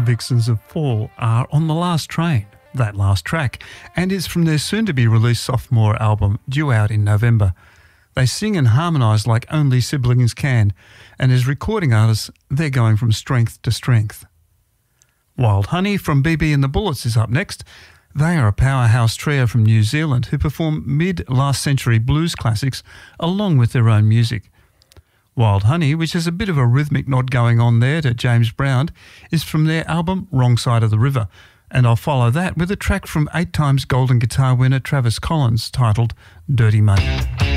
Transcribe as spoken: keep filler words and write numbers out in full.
Vixens of Fall are On the Last Train, that last track, and is from their soon-to-be-released sophomore album due out in November. They sing and harmonise like only siblings can, and as recording artists, they're going from strength to strength. Wild Honey from B B and the Bullets is up next. They are a powerhouse trio from New Zealand who perform mid-last century blues classics along with their own music. Wild Honey, which has a bit of a rhythmic nod going on there to James Brown, is from their album Wrong Side of the River, and I'll follow that with a track from eight times Golden Guitar winner Travis Collins titled Dirty Money.